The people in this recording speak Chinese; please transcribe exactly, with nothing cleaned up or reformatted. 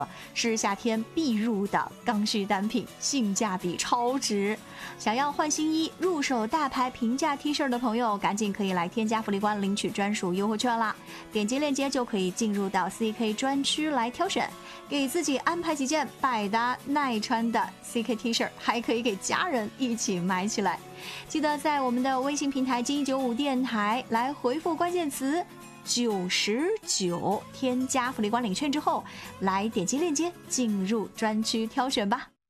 是夏天必入的刚需单品，性价比超值。想要换新衣、入手大牌平价 T 恤的朋友，赶紧可以来添加福利官领取专属优惠券啦！点击链接就可以进入到 C K 专区来挑选，给自己安排几件百搭耐穿的 C K T 恤，还可以给家人一起买起来。记得在我们的微信平台金一九五电台来回复关键词九十九，添加福利官领券之后，来点击链接进入专区挑选吧。